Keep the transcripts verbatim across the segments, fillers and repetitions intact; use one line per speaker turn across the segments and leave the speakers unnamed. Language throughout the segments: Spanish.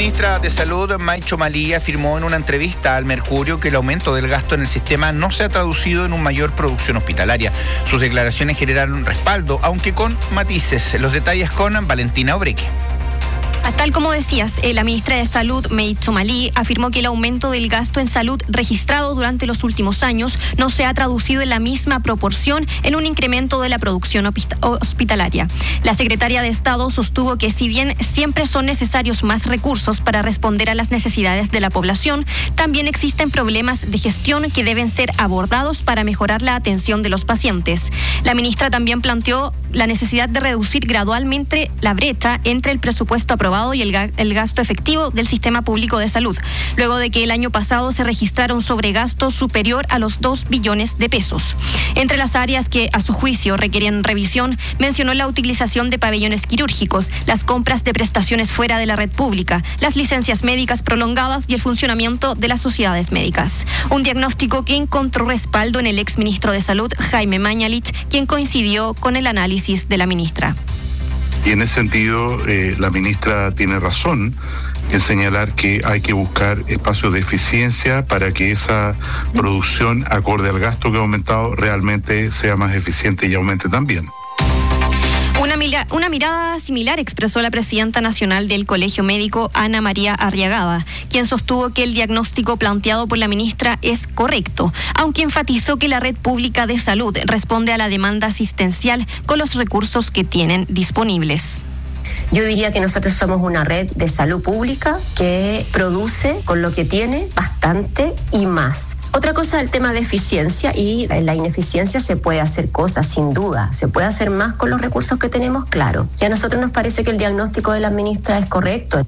ministra de Salud, May Chomali, afirmó en una entrevista al Mercurio que el aumento del gasto en el sistema no se ha traducido en una mayor producción hospitalaria. Sus declaraciones generaron respaldo, aunque con matices. Los detalles con Valentina Obreque.
Tal como decías, la ministra de Salud, May Chomali, afirmó que el aumento del gasto en salud registrado durante los últimos años no se ha traducido en la misma proporción en un incremento de la producción hospitalaria. La secretaria de Estado sostuvo que si bien siempre son necesarios más recursos para responder a las necesidades de la población, también existen problemas de gestión que deben ser abordados para mejorar la atención de los pacientes. La ministra también planteó la necesidad de reducir gradualmente la brecha entre el presupuesto aprobado y el, ga- el gasto efectivo del sistema público de salud, luego de que el año pasado se registraron sobregastos superior a los dos billones de pesos. Entre las áreas que a su juicio requerían revisión, mencionó la utilización de pabellones quirúrgicos, las compras de prestaciones fuera de la red pública, las licencias médicas prolongadas y el funcionamiento de las sociedades médicas. Un diagnóstico que encontró respaldo en el exministro de Salud, Jaime Mañalich, quien coincidió con el análisis de la ministra.
Y en ese sentido, eh, la ministra tiene razón en señalar que hay que buscar espacios de eficiencia para que esa producción, acorde al gasto que ha aumentado, realmente sea más eficiente y aumente también.
Una, mira, una mirada similar expresó la presidenta nacional del Colegio Médico, Ana María Arriagada, quien sostuvo que el diagnóstico planteado por la ministra es correcto, aunque enfatizó que la red pública de salud responde a la demanda asistencial con los recursos que tienen disponibles.
Yo diría que nosotros somos una red de salud pública que produce con lo que tiene bastante y más. Otra cosa es el tema de eficiencia, y en la ineficiencia se puede hacer cosas, sin duda. Se puede hacer más con los recursos que tenemos, claro. Y a nosotros nos parece que el diagnóstico de la ministra es correcto.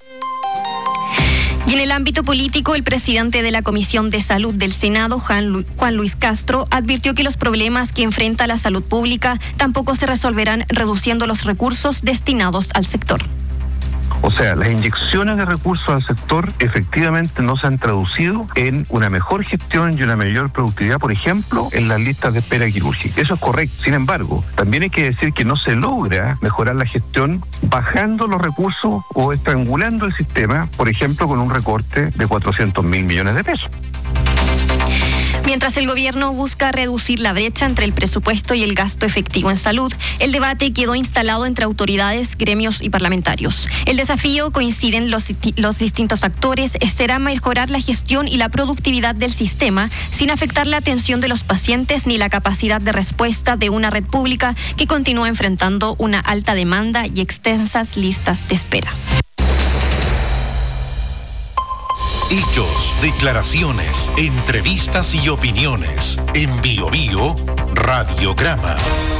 Y en el ámbito político, el presidente de la Comisión de Salud del Senado, Juan, Lu- Juan Luis Castro, advirtió que los problemas que enfrenta la salud pública tampoco se resolverán reduciendo los recursos destinados al sector.
O sea, las inyecciones de recursos al sector efectivamente no se han traducido en una mejor gestión y una mayor productividad, por ejemplo, en las listas de espera quirúrgica. Eso es correcto. Sin embargo, también hay que decir que no se logra mejorar la gestión bajando los recursos o estrangulando el sistema, por ejemplo, con un recorte de cuatrocientos mil millones de pesos.
Mientras el gobierno busca reducir la brecha entre el presupuesto y el gasto efectivo en salud, el debate quedó instalado entre autoridades, gremios y parlamentarios. El desafío, coinciden los, los distintos actores, será mejorar la gestión y la productividad del sistema sin afectar la atención de los pacientes ni la capacidad de respuesta de una red pública que continúa enfrentando una alta demanda y extensas listas de espera.
Hechos, declaraciones, entrevistas y opiniones. En Bio Bio, Radiograma.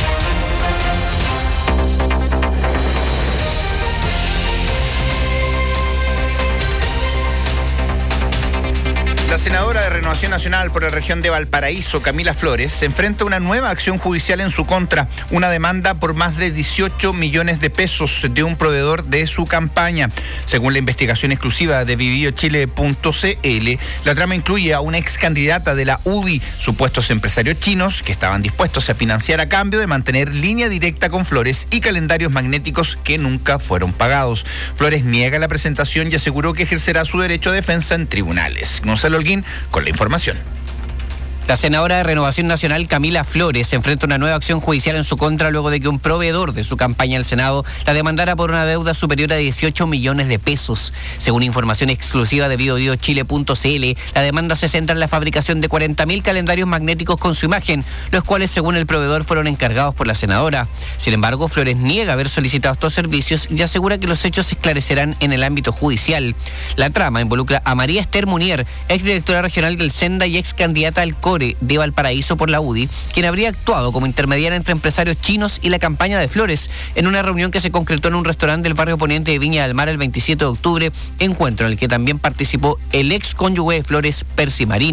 La senadora de Renovación Nacional por la región de Valparaíso, Camila Flores, se enfrenta a una nueva acción judicial en su contra, una demanda por más de dieciocho millones de pesos de un proveedor de su campaña. Según la investigación exclusiva de Vivio Chile punto c l, la trama incluye a una ex candidata de la U D I, supuestos empresarios chinos que estaban dispuestos a financiar a cambio de mantener línea directa con Flores y calendarios magnéticos que nunca fueron pagados. Flores niega la presentación y aseguró que ejercerá su derecho a defensa en tribunales. Gonzalo Holguín con la información.
La senadora de Renovación Nacional, Camila Flores, se enfrenta a una nueva acción judicial en su contra luego de que un proveedor de su campaña al Senado la demandara por una deuda superior a dieciocho millones de pesos. Según información exclusiva de Bio Bio Chile punto c l, la demanda se centra en la fabricación de cuarenta mil calendarios magnéticos con su imagen, los cuales, según el proveedor, fueron encargados por la senadora. Sin embargo, Flores niega haber solicitado estos servicios y asegura que los hechos se esclarecerán en el ámbito judicial. La trama involucra a María Esther Munier, exdirectora regional del Senda y ex candidata al C O R E de Valparaíso por la U D I, quien habría actuado como intermediaria entre empresarios chinos y la campaña de Flores en una reunión que se concretó en un restaurante del barrio Poniente de Viña del Mar el veintisiete de octubre, encuentro en el que también participó el ex cónyuge de Flores, Percy Marín.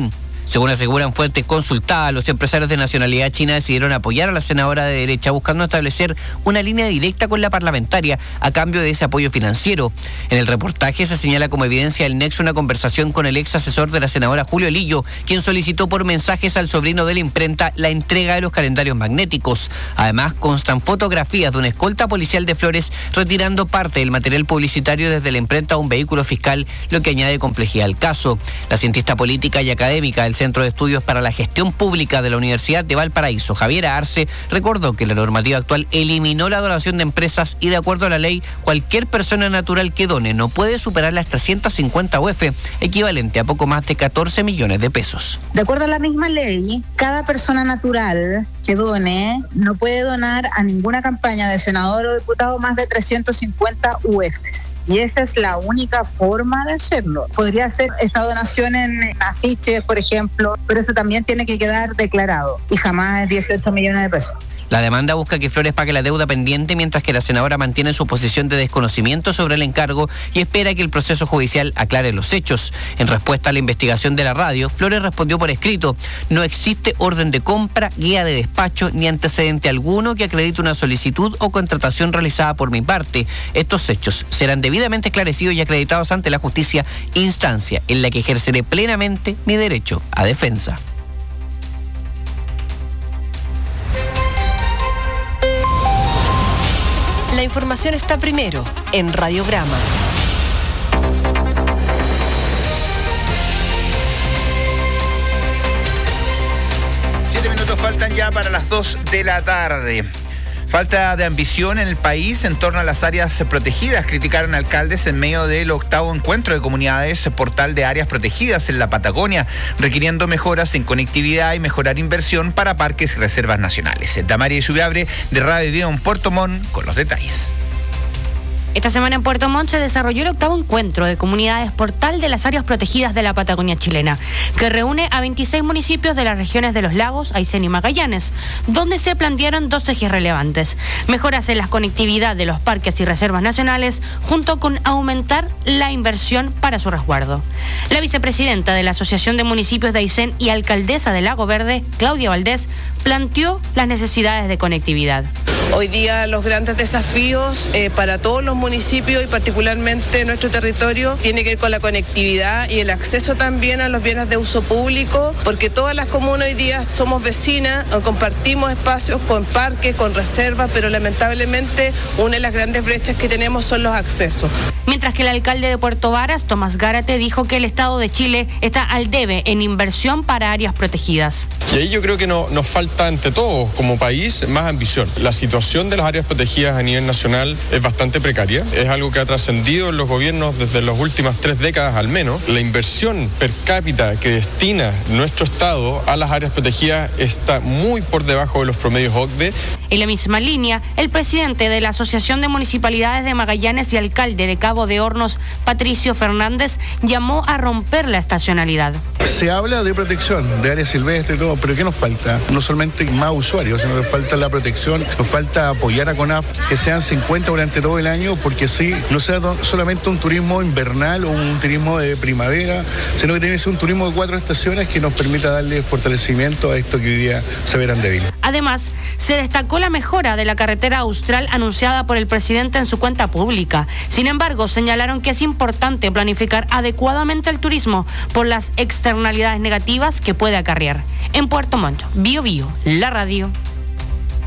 Según aseguran fuentes consultadas, los empresarios de nacionalidad china decidieron apoyar a la senadora de derecha buscando establecer una línea directa con la parlamentaria a cambio de ese apoyo financiero. En el reportaje se señala como evidencia del nexo una conversación con el ex asesor de la senadora Julio Lillo, quien solicitó por mensajes al sobrino de la imprenta la entrega de los calendarios magnéticos. Además, constan fotografías de una escolta policial de Flores retirando parte del material publicitario desde la imprenta a un vehículo fiscal, lo que añade complejidad al caso. La cientista política y académica del Centro de Estudios para la Gestión Pública de la Universidad de Valparaíso, Javiera Arce, recordó que la normativa actual eliminó la donación de empresas y, de acuerdo a la ley, cualquier persona natural que done no puede superar las trescientas cincuenta U F, equivalente a poco más de catorce millones de pesos.
De acuerdo a la misma ley, cada persona natural que done no puede donar a ninguna campaña de senador o diputado más de trescientas cincuenta U Fs. Y esa es la única forma de hacerlo. Podría ser esta donación en afiches, por ejemplo, pero eso también tiene que quedar declarado y jamás es dieciocho millones de pesos.
La demanda busca que Flores pague la deuda pendiente, mientras que la senadora mantiene su posición de desconocimiento sobre el encargo y espera que el proceso judicial aclare los hechos. En respuesta a la investigación de la radio, Flores respondió por escrito: no existe orden de compra, guía de despacho ni antecedente alguno que acredite una solicitud o contratación realizada por mi parte. Estos hechos serán debidamente esclarecidos y acreditados ante la justicia, instancia en la que ejerceré plenamente mi derecho a defensa.
La información está primero en Radiograma.
Siete minutos faltan ya para las dos de la tarde. Falta de ambición en el país en torno a las áreas protegidas, criticaron alcaldes en medio del octavo encuentro de comunidades portal de áreas protegidas en la Patagonia, requiriendo mejoras en conectividad y mejorar inversión para parques y reservas nacionales. Damaria Subiabre de Radio Vivo en Puerto Montt con los detalles.
Esta semana en Puerto Montt se desarrolló el octavo encuentro de comunidades portal de las áreas protegidas de la Patagonia chilena, que reúne a veintiséis municipios de las regiones de Los Lagos, Aysén y Magallanes, donde se plantearon dos ejes relevantes: mejoras en la conectividad de los parques y reservas nacionales, junto con aumentar la inversión para su resguardo. La vicepresidenta de la Asociación de Municipios de Aysén y alcaldesa de Lago Verde, Claudia Valdés, planteó las necesidades de conectividad.
Hoy día los grandes desafíos eh, para todos los municipios y particularmente nuestro territorio tiene que ver con la conectividad y el acceso también a los bienes de uso público, porque todas las comunas hoy día somos vecinas, compartimos espacios con parques, con reservas, pero lamentablemente una de las grandes brechas que tenemos son los accesos.
Mientras que el alcalde de Puerto Varas, Tomás Gárate, dijo que el Estado de Chile está al debe en inversión para áreas protegidas.
Y ahí yo creo que no, nos falta ante todo como país más ambición. La situación de las áreas protegidas a nivel nacional es bastante precaria, es algo que ha trascendido en los gobiernos desde las últimas tres décadas al menos. La inversión per cápita que destina nuestro Estado a las áreas protegidas está muy por debajo de los promedios O C D E.
En la misma línea, el presidente de la Asociación de Municipalidades de Magallanes y alcalde de Cabo de Hornos, Patricio Fernández, llamó a romper la estacionalidad.
Se habla de protección, de áreas silvestres y todo, pero ¿qué nos falta? No solamente más usuarios, sino nos falta la protección, nos falta apoyar a CONAF, que sean cincuenta durante todo el año, porque así no sea solamente un turismo invernal o un turismo de primavera, sino que tiene que ser un turismo de cuatro estaciones que nos permita darle fortalecimiento a esto que hoy día se verán débil.
Además, se destacó la mejora de la carretera austral anunciada por el presidente en su cuenta pública. Sin embargo, señalaron que es importante planificar adecuadamente el turismo por las externalidades negativas que puede acarrear. En Puerto Montt, Bio Bio, la radio.